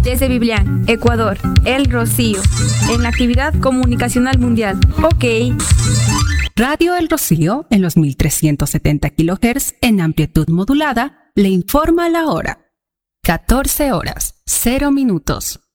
Desde Biblián, Ecuador, El Rocío, en la actividad comunicacional mundial. Ok. Radio El Rocío, en los 1370 kHz en amplitud modulada, le informa la hora. 14 horas, 0 minutos.